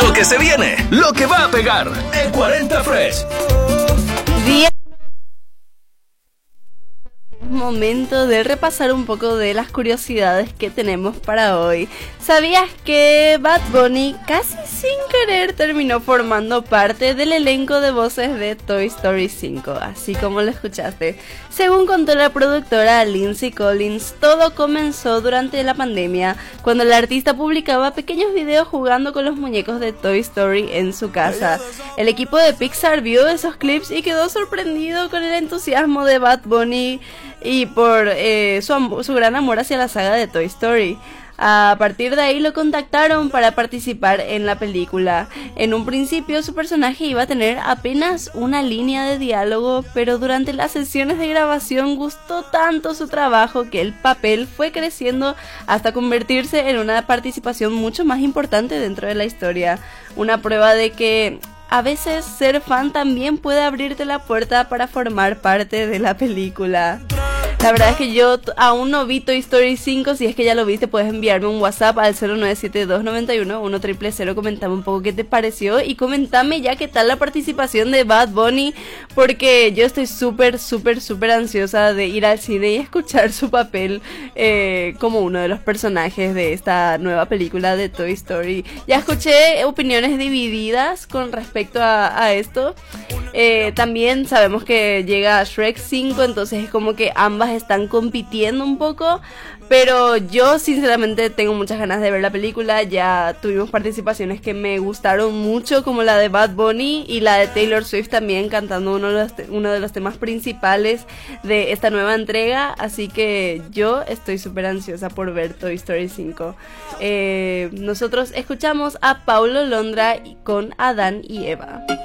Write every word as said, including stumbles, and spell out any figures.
Lo que se viene, lo que va a pegar en cuarenta Fresh. Día. Momento de repasar un poco de las curiosidades que tenemos para hoy. ¿Sabías que Bad Bunny casi sin querer terminó formando parte del elenco de voces de Toy Story cinco? Así como lo escuchaste. Según contó la productora Lindsay Collins, todo comenzó durante la pandemia, cuando el artista publicaba pequeños videos jugando con los muñecos de Toy Story en su casa. El equipo de Pixar vio esos clips y quedó sorprendido con el entusiasmo de Bad Bunny y por eh, su, su gran amor hacia la saga de Toy Story. A partir de ahí lo contactaron para participar en la película. En un principio su personaje iba a tener apenas una línea de diálogo, pero durante las sesiones de grabación gustó tanto su trabajo que el papel fue creciendo hasta convertirse en una participación mucho más importante dentro de la historia. Una prueba de que a veces ser fan también puede abrirte la puerta para formar parte de la película. La verdad es que yo t- aún no vi Toy Story cinco. Si es que ya lo viste, puedes enviarme un WhatsApp al cero nueve siete dos nueve uno uno cero cero cero. Comentame un poco qué te pareció y comentame ya qué tal la participación de Bad Bunny, porque yo estoy súper, súper, súper ansiosa de ir al cine y escuchar su papel eh, como uno de los personajes de esta nueva película de Toy Story. Ya escuché opiniones divididas con respecto a, a esto. Eh, también sabemos que llega Shrek cinco, entonces es como que ambas están compitiendo un poco, pero yo sinceramente tengo muchas ganas de ver la película. Ya tuvimos participaciones que me gustaron mucho, como la de Bad Bunny y la de Taylor Swift también cantando uno de los, te- uno de los temas principales de esta nueva entrega, así que yo estoy súper ansiosa por ver Toy Story cinco. Eh, nosotros escuchamos a Paulo Londra con Adán y Eva.